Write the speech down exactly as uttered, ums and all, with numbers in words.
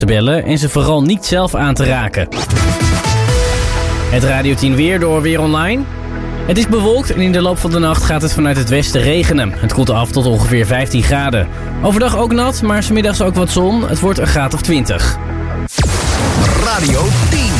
te bellen en ze vooral niet zelf aan te raken. Het Radio tien weer door Weer Online. Het is bewolkt en in de loop van de nacht gaat het vanuit het westen regenen. Het koelt af tot ongeveer vijftien graden. Overdag ook nat, maar 's middags ook wat zon. Het wordt een graad of twintig. Radio tien.